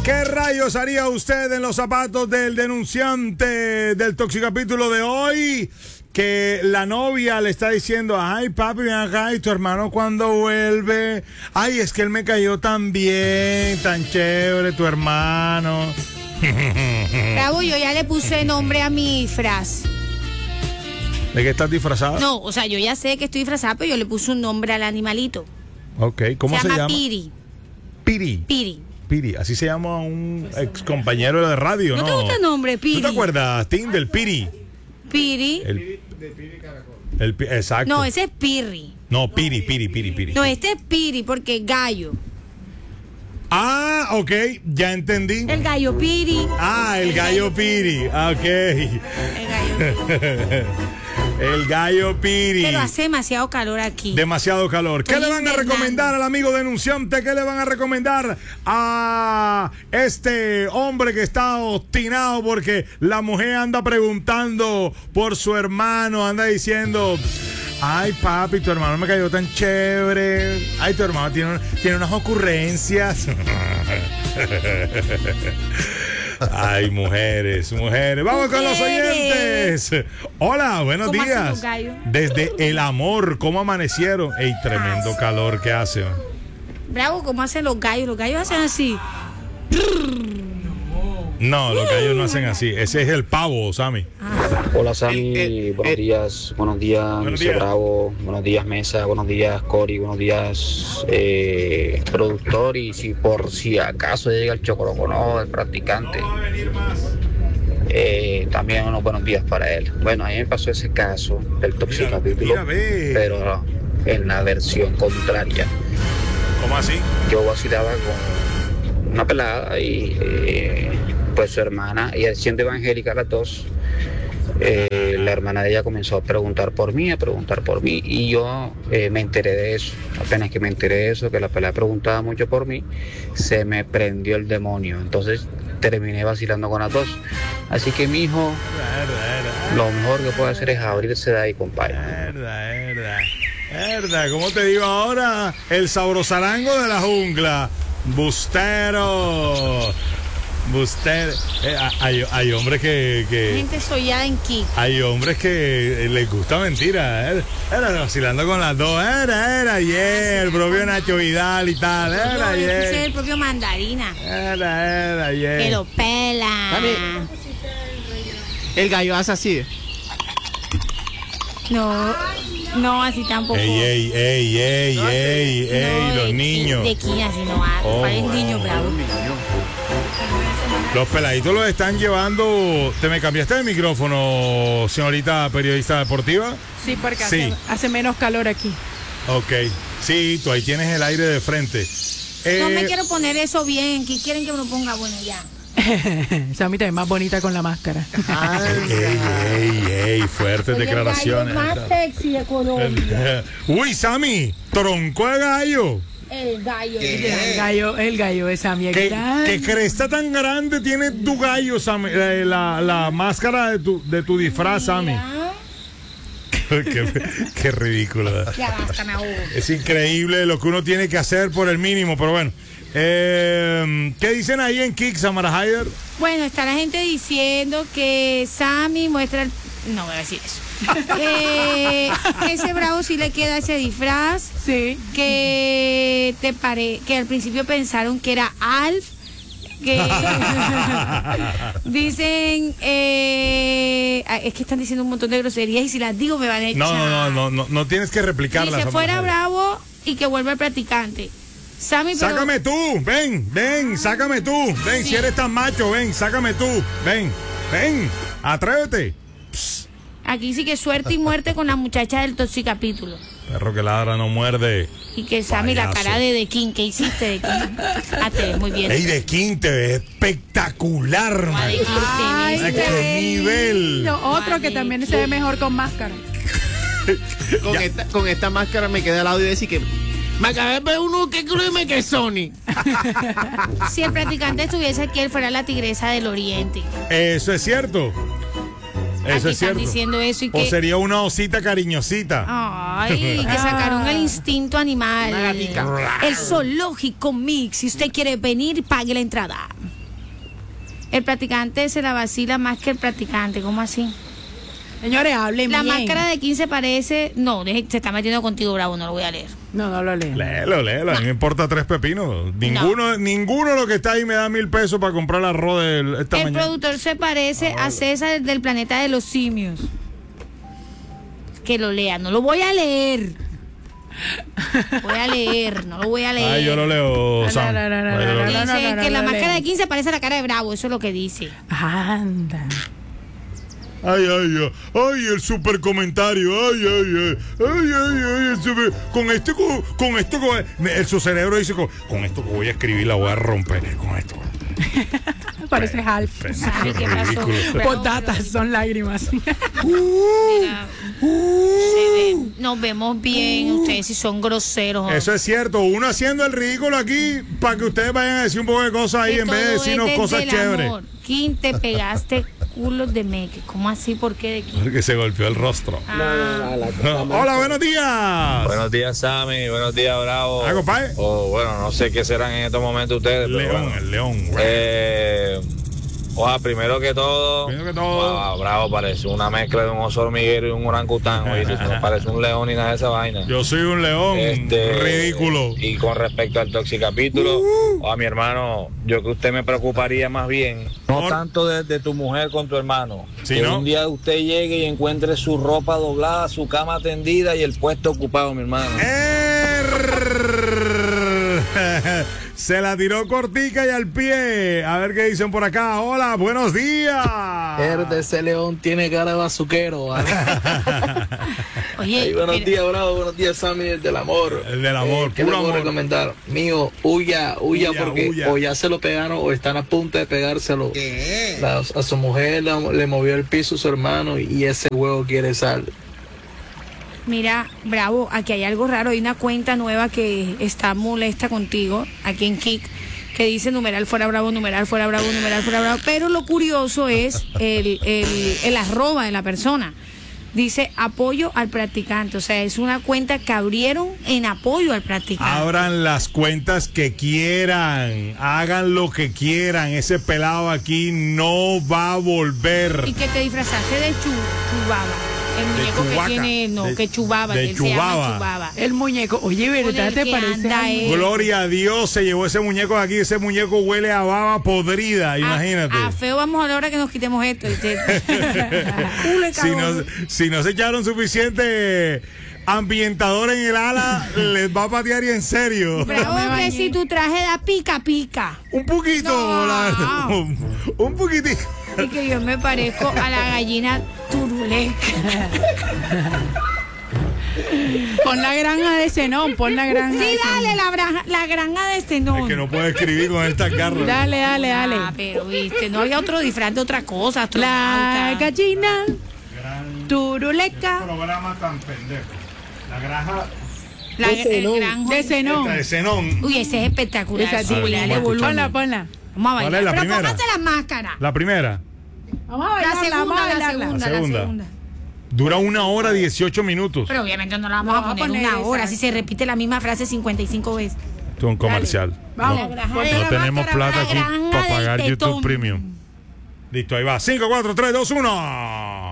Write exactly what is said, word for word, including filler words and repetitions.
¿Qué rayos haría usted en los zapatos del denunciante del toxicapítulo de hoy? Que la novia le está diciendo, ay papi, ven acá, y tu hermano cuando vuelve, ay, es que él me cayó tan bien, tan chévere, tu hermano. Bravo, yo ya le puse nombre a mi disfraz. ¿De qué estás disfrazada? No, o sea, yo ya sé que estoy disfrazada, pero yo le puse un nombre al animalito. Ok, ¿cómo se, se llama? llama? Piri. Piri. Piri. Piri, así se llama un ex compañero de radio, ¿no? ¿No te gusta el nombre, Piri? ¿Tú te acuerdas, Tim, del Piri? Piri. El, el, exacto. No, ese es Pirri. No, Piri, Piri, Piri, Piri. No, este es Piri porque es gallo. Ah, ok, ya entendí. El gallo Piri. Ah, el, el gallo, gallo Piri, ok. El gallo Piri. El gallo Piri. Pero hace demasiado calor aquí. Demasiado calor. ¿Qué Estoy le van invernando. a recomendar al amigo denunciante? ¿Qué le van a recomendar a este hombre que está obstinado porque la mujer anda preguntando por su hermano, anda diciendo, ay papi, tu hermano me cayó tan chévere, ay tu hermano tiene, tiene unas ocurrencias? Ay, mujeres, mujeres. Vamos mujeres. Con los oyentes. Hola, buenos días. Desde El Amor, ¿cómo amanecieron? Ey, tremendo calor que hace. Bravo, ¿cómo hacen los gallos? Los gallos hacen así. No, los gallos no hacen así. Ese es el pavo, Sammy. Ah. Hola, Sammy. Eh, eh, buenos días. Buenos días, buenos días. Bravo. Buenos días, Mesa. Buenos días, Cori. Buenos días, eh, productor. Y si por si acaso llega el chocorocono, el practicante, eh, también unos buenos días para él. Bueno, a mí me pasó ese caso del toxicapítulo, pero en la versión contraria. ¿Cómo así? Yo vacilaba con una pelada y... Eh, pues su hermana, ella siendo evangélica las dos, eh, la hermana de ella comenzó a preguntar por mí, a preguntar por mí, y yo eh, me enteré de eso. Apenas que me enteré de eso, que la pelada preguntaba mucho por mí, se me prendió el demonio. Entonces terminé vacilando con las dos. Así que mi hijo, lo mejor que puede hacer es abrirse de ahí, compadre. Verdad, verdad, verdad. ¿Cómo te digo ahora? El sabrosarango de la jungla. Bustero. Usted, eh, hay, hay hombres que, que gente sollada en Kik. Hay hombres que les gusta mentira. Era, era vacilando con las dos. Era, era ayer, el propio Nacho Vidal y tal. Era ayer. Ese es el propio Mandarina. Era, era ayer. Que lo pela. Dame. El gallo hace así. No, no, así tampoco. Ey, ey, ey, ey, no, ey, no, ey, los de niños. De aquí así no va. Oh, para el niño bravo. Los peladitos los están llevando. ¿Te me cambiaste de micrófono, señorita periodista deportiva? Sí, porque sí. Hace, hace menos calor aquí. Ok. Sí, tú ahí tienes el aire de frente. Eh, no me quiero poner eso bien. ¿Qué quieren que me lo ponga? Bueno, ya. Sammy también más bonita con la máscara. Ey, ey, ey, fuertes Oye, declaraciones. El gallo más sexy de Colombia. Uy, Sammy, tronco de gallo. El gallo. El gallo, el gallo de Sammy. ¿Qué, ¿Qué cresta tan grande tiene tu gallo, Sammy? La, la, la máscara de tu, de tu disfraz, Sammy. qué, qué ridículo. Ya basta, me ahogo. Es increíble lo que uno tiene que hacer por el mínimo, pero bueno. Eh, ¿Qué dicen ahí en Kik, Samara Haider? Bueno, está la gente diciendo que Sammy muestra el... No voy a decir eso. eh, ese bravo sí le queda ese disfraz. Sí. Que te pare... que al principio pensaron que era Alf. Que dicen eh, es que están diciendo un montón de groserías y si las digo me van a echar. No, no, no, no, no tienes que replicarlas. Si se fuera bravo y que vuelva el practicante. Sammy, pero... Sácame tú, ven, ven, sácame tú, ven, sí. Si eres tan macho, ven, sácame tú, ven, ven, atrévete. Psst. Aquí sí que suerte y muerte con la muchacha del toxicapítulo. Perro que ladra no muerde. Y que Sammy, payaso. La cara de The King, ¿qué hiciste de King? Ah, te ves muy bien. Ey, The King te ves espectacular, man. Ay, Ay, qué, qué nivel. No, otro Ay, que también se ve mejor con máscara. con, esta, con esta máscara me quedé al lado y decir que me acabé de ver uno que creme que es Sony. Si el practicante estuviese aquí, él fuera la tigresa del oriente. Eso es cierto. Eso aquí es cierto. Están diciendo eso y o que... sería una osita cariñosita. Ay, que sacaron el instinto animal. Una gatica. El zoológico mix. Si usted quiere venir, pague la entrada. El practicante se la vacila más que el practicante. ¿Cómo así? Señores, hablen La bien. máscara de quince parece... No, deje- se está metiendo contigo, Bravo, no lo voy a leer. No, no lo leo. Léelo, léelo, a mí me importa tres pepinos. Ninguno, ninguno de los que está ahí me da mil pesos para comprar el arroz de esta El mañana. productor se parece a César del planeta de los simios. Que lo lea, no lo voy a leer. Voy a leer, no lo voy a leer. Ay, yo lo leo, No, Sam. no, no, no, Ay, yo lo no, leo. no, no, Dice no, que no la lo máscara leo. de quince parece a la cara de Bravo, eso es lo que dice. Anda. Ay, ay, ay, ay, el super comentario, ay, ay, ay, ay, ay, ay, el super, con esto, con, con esto, con, el, su cerebro dice, con, con esto que voy a escribir la voy a romper, con esto. Parece Half. Ay, ¿qué pasó? Ridículo. Bravo, Potatas, son lágrimas. Mira, se ven, nos vemos bien, ustedes si son groseros. Eso es cierto, uno haciendo el ridículo aquí para que ustedes vayan a decir un poco de cosas ahí Que en vez de todo es decirnos desde cosas el chéveres. amor. King, te pegaste culos de meque. ¿Cómo así? ¿Por qué de King? Porque se golpeó el rostro. Ah, Hola, buenos días. Buenos días, Sammy. Buenos días, Bravo. Ah, compadre. O bueno, no sé qué serán en estos momentos ustedes. pero León, bueno. el león. Eh, oja, primero que todo, Primero que todo. wow, Bravo, parece una mezcla de un oso hormiguero y un orangután. Oye, no parece un león ni nada de esa vaina. Yo soy un león Este, ridículo. Y con respecto al toxicapítulo, a mi hermano, yo que usted me preocuparía más bien, no Por- tanto de, de tu mujer con tu hermano, Sí, que ¿no? un día usted llegue y encuentre su ropa doblada, su cama tendida y el puesto ocupado, mi hermano. Er- Se la tiró cortica y al pie. A ver qué dicen por acá. Hola, buenos días. El de ese león tiene cara de bazuquero. ¿vale? oye, Ay, buenos pero- días, Bravo. Buenos días, Sammy, el del amor. El del amor, Eh, ¿Qué puro le puedo amor. recomendar? Mío, huya, huya, Huya, porque huya. o ya se lo pegaron o están a punto de pegárselo. La- a su mujer la- le movió el piso su hermano y ese huevo quiere sal. Mira, Bravo, aquí hay algo raro. Hay una cuenta nueva que está molesta contigo, aquí en Kik, que dice numeral fuera Bravo, numeral fuera Bravo, numeral fuera Bravo. Pero lo curioso es el, el, el arroba de la persona. Dice apoyo al practicante. O sea, es una cuenta que abrieron en apoyo al practicante. Abran las cuentas que quieran. Hagan lo que quieran. Ese pelado aquí no va a volver. Y que te disfrazaste de chu, Chubaba. El De muñeco que Chewbacca. tiene, no, De- que Chubaba, de que él se llama Chubaba. Chubaba. El muñeco. Oye, Con ¿verdad? el ¿Te que parece? anda al él. muñeco? Gloria a Dios, se llevó ese muñeco de aquí. Ese muñeco huele a baba podrida, imagínate. A, a feo vamos a la hora que nos quitemos esto. ¿viste? Ule, si, no, cabrón. si no se echaron suficiente ambientador en el ala, les va a patear y en serio. Bravo, me que bañé. si tu traje da pica pica. Un poquito, No. la verdad, un, un poquitito. Y que yo me parezco a la gallina turuleca. Pon la granja de Zenón, pon la granja Sí, de Zenón. dale, la, branja- la granja de este Es no. que no puedo escribir con esta garra. Dale, dale, dale. Ah, pero viste, no había otro disfraz de otra cosa. La astronauta. gallina turuleca programa tan pendejo. La granja La, el gran de Zenón. de Zenón. Uy, ese es espectacular. Esa Sí, sí. dale volumen. Ponla, ponla. Vamos a ¿Cuál bailar. es la Pero primera? póngase la máscara. La primera Vamos a La bailarla, segunda, vamos a la bailarla. segunda, La la segunda. segunda. dura una hora dieciocho minutos. Pero obviamente no la vamos No, a poner, poner una esa. hora. Si se repite la misma frase cincuenta y cinco veces. Esto es un comercial. Vamos. No, granja ponte de no la tenemos máscara, plata la aquí granja para del pagar tetón. YouTube Premium. Listo, ahí va. cinco, cuatro, tres, dos, uno.